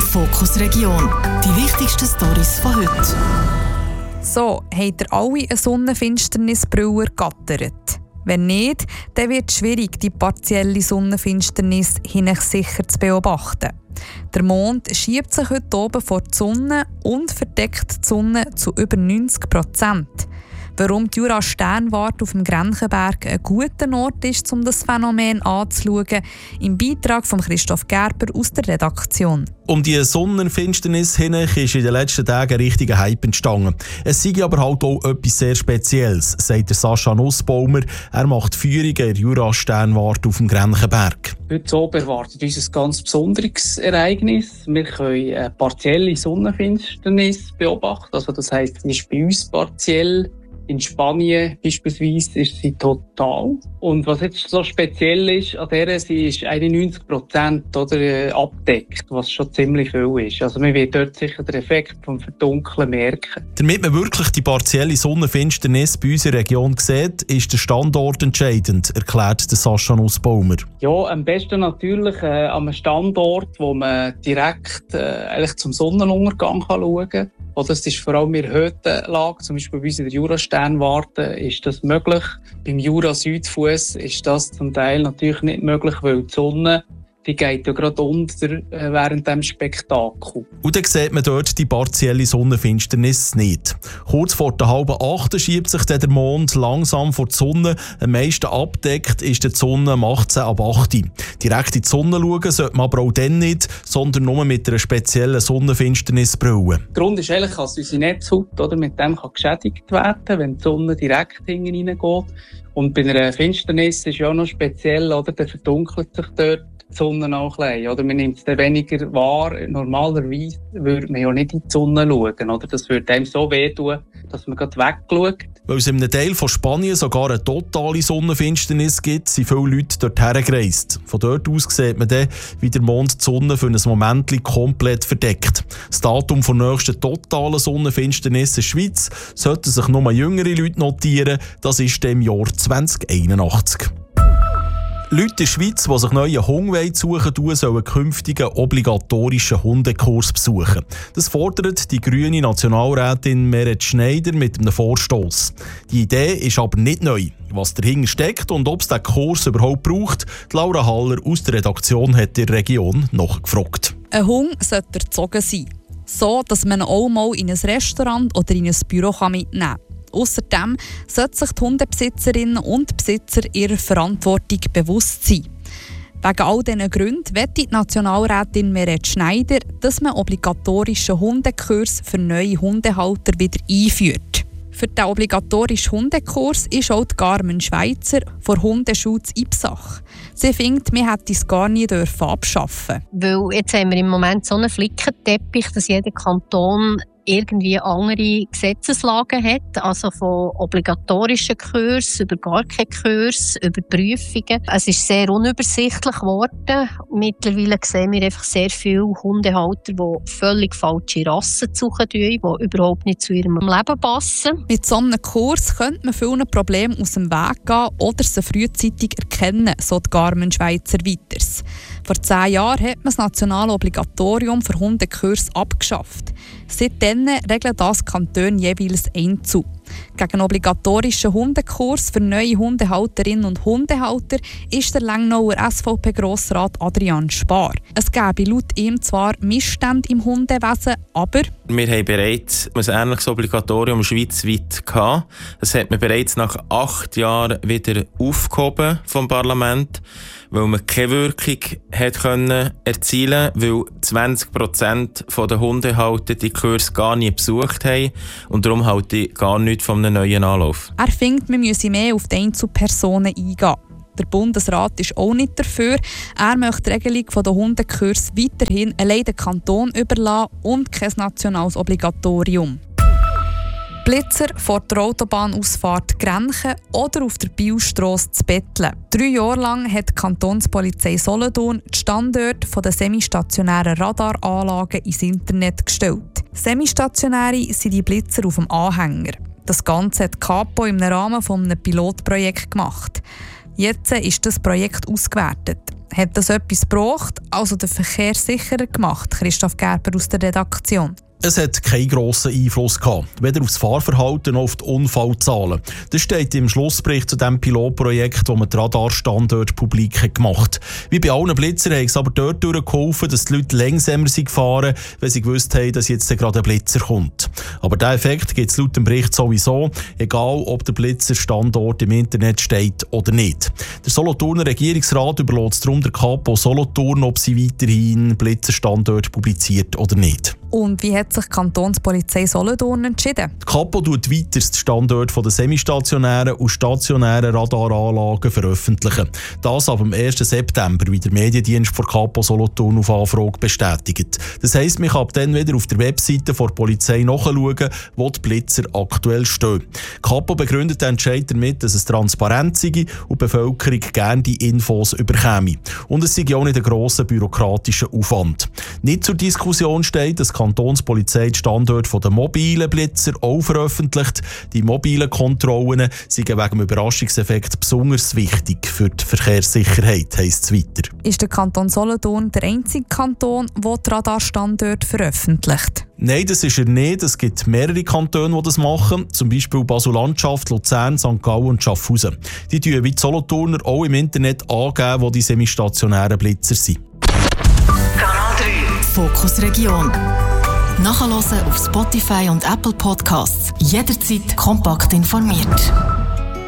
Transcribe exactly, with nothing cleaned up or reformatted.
Fokus Region. Die wichtigsten Storys von heute. So, habt ihr alle eine Sonnenfinsternisbrille ergattert? Wenn nicht, dann wird es schwierig, die partielle Sonnenfinsternis sicher zu beobachten. Der Mond schiebt sich heute oben vor die Sonne und verdeckt die Sonne zu über neunzig Prozent. Warum die Jura-Sternwarte auf dem Grenchenberg ein guter Ort ist, um das Phänomen anzuschauen, im Beitrag von Christoph Gerber aus der Redaktion. Um die Sonnenfinsternis hin ist in den letzten Tagen ein richtiger Hype entstanden. Es sei aber halt auch etwas sehr Spezielles, sagt der Sascha Nussbaumer. Er macht Führungen in der Jura-Sternwarte auf dem Grenchenberg. Heute oben erwartet uns ein ganz besonderes Ereignis. Wir können eine partielle Sonnenfinsternis beobachten. Also das heisst, sie ist bei uns partiell. In Spanien beispielsweise ist sie total. Und was jetzt so speziell ist an der, sie ist einundneunzig Prozent oder, abdeckt, was schon ziemlich viel ist. Also man wird dort sicher den Effekt vom Verdunkeln merken. Damit man wirklich die partielle Sonnenfinsternis bei unserer Region sieht, ist der Standort entscheidend, erklärt der Sascha Nussbaumer. Ja, am besten natürlich äh, an einem Standort, wo man direkt äh, eigentlich zum Sonnenuntergang kann schauen kann. Oder es ist vor allem in erhöhter Lage, zum Beispiel bei uns in der Jura-Sternwarte, ist das möglich. Beim Jura-Südfuss ist das zum Teil natürlich nicht möglich, weil die Sonne die geht ja gerade unter äh, während dem Spektakel. Und dann sieht man dort die partielle Sonnenfinsternis nicht. Kurz vor der halben acht schiebt sich dann der Mond langsam vor die Sonne. Am meisten abdeckt ist die Sonne um achtzehn ab acht. Direkt in die Sonne schauen sollte man aber auch dann nicht, sondern nur mit einer speziellen Sonnenfinsternisbrille. Der Grund ist eigentlich, dass unsere Netzhaut oder, mit dem kann geschädigt werden, wenn die Sonne direkt hinten reingeht. Und bei einer Finsternis ist ja auch noch speziell, oder, dann verdunkelt sich dort die Sonne auch ein bisschen, oder? Man nimmt es dann weniger wahr. Normalerweise würde man ja nicht in die Sonne schauen, oder? Das würde einem so wehtun, dass man gerade wegschaut. Weil es in einem Teil von Spanien sogar eine totale Sonnenfinsternis gibt, sind viele Leute dorthin gereist. Von dort aus sieht man dann, wie der Mond die Sonne für ein Moment komplett verdeckt. Das Datum der nächsten totalen Sonnenfinsternis in der Schweiz sollten sich nur jüngere Leute notieren. Das ist im Jahr zwanzig einundachtzig. Leute in der Schweiz, die sich neue Hunde suchen wollen, sollen einen künftigen obligatorischen Hundekurs besuchen. Das fordert die grüne Nationalrätin Meret Schneider mit einem Vorstoss. Die Idee ist aber nicht neu. Was dahinter steckt und ob es diesen Kurs überhaupt braucht, Laura Haller aus der Redaktion hat die Region noch gefragt. Ein Hund sollte erzogen sein. So, dass man ihn auch mal in ein Restaurant oder in ein Büro mitnehmen kann. Außerdem sollten sich die Hundebesitzerinnen und Besitzer ihrer Verantwortung bewusst sein. Wegen all diesen Gründen will die Nationalrätin Meret Schneider, dass man obligatorischen Hundekurs für neue Hundehalter wieder einführt. Für den obligatorischen Hundekurs ist auch die Carmen Schweizer von Hundeschule Ipsach. Sie findet, man hätte es gar nie abschaffen dürfen. Weil jetzt haben wir im Moment so einen Flickenteppich, dass jeder Kanton irgendwie andere Gesetzeslagen hat, also von obligatorischen Kursen über gar keinen Kurs, über Prüfungen. Es ist sehr unübersichtlich geworden. Mittlerweile sehen wir einfach sehr viele Hundehalter, die völlig falsche Rassen suchen, die überhaupt nicht zu ihrem Leben passen. Mit so einem Kurs könnte man vielen Problemen aus dem Weg gehen oder sie frühzeitig erkennen, so die Carmen Schweizer weiters. Vor zehn Jahren hat man das nationale Obligatorium für Hundekurse abgeschafft. Seitdem regeln das Kantone jeweils einzeln. Gegen einen obligatorischen Hundekurs für neue Hundehalterinnen und Hundehalter ist der Lengnauer S V P-Grossrat Adrian Spar. Es gäbe laut ihm zwar Missstände im Hundewesen, aber wir haben bereits ein ähnliches Obligatorium schweizweit gehabt. Das hat man bereits nach acht Jahren wieder aufgehoben vom Parlament, weil man keine Wirkung hat können erzielen, weil zwanzig Prozent der Hundehalter die Kurse gar nie besucht haben und darum halte ich gar nichts von einem neuen Anlauf. Er findet, man müsse mehr auf die Einzelpersonen eingehen. Der Bundesrat ist auch nicht dafür. Er möchte die Regelung der Hundekurse weiterhin allein den Kanton überlassen und kein nationales Obligatorium. Blitzer vor der Autobahnausfahrt Grenchen oder auf der Bielstrasse zu Betteln. Drei Jahre lang hat die Kantonspolizei Solothurn die Standorte der semistationären Radaranlagen ins Internet gestellt. Semistationäre sind die Blitzer auf dem Anhänger. Das Ganze hat die Kapo im Rahmen eines Pilotprojekts gemacht. Jetzt ist das Projekt ausgewertet. Hat das etwas gebracht, also den Verkehr sicherer gemacht? Christoph Gerber aus der Redaktion. Es hat keinen grossen Einfluss gehabt, weder auf das Fahrverhalten noch auf die Unfallzahlen. Das steht im Schlussbericht zu diesem Pilotprojekt, das man die Radarstandorte publik hat gemacht. Wie bei allen Blitzern haben es aber dort geholfen, dass die Leute langsamer fahren, wenn sie gewusst haben, dass jetzt gerade ein Blitzer kommt. Aber diesen Effekt gibt es laut dem Bericht sowieso, egal ob der Blitzerstandort im Internet steht oder nicht. Der Solothurner Regierungsrat überlässt darum der Kapo Solothurn, ob sie weiterhin Blitzerstandorte publiziert oder nicht. Und wie hat sich die Kantonspolizei Solothurn entschieden? Die Kapo tut weiters die Standorte der semistationären und stationären Radaranlagen veröffentlichen. Das ab dem ersten September, wie der Mediendienst der Kapo Solothurn auf Anfrage bestätigt. Das heisst, man kann ab dann wieder auf der Webseite der Polizei nachschauen, wo die Blitzer aktuell stehen. Die Kapo begründet den Entscheid damit, dass es transparent sei und die Bevölkerung gerne die Infos überkäme. Und es sei auch nicht ein grosser bürokratischer Aufwand. Nicht zur Diskussion steht, dass die Kantonspolizei die Standorte der mobilen Blitzer auch veröffentlicht. Die mobilen Kontrollen sind wegen dem Überraschungseffekt besonders wichtig für die Verkehrssicherheit, heisst es weiter. Ist der Kanton Solothurn der einzige Kanton, der die Radarstandorte veröffentlicht? Nein, das ist er nicht. Es gibt mehrere Kantone, die das machen. Zum Beispiel Basel-Landschaft, Luzern, Sankt Gallen und Schaffhausen. Die tun wie die Solothurner auch im Internet angeben, wo die semistationären Blitzer sind. Kanal drei Fokus Region. Nachhören auf Spotify und Apple Podcasts. Jederzeit kompakt informiert.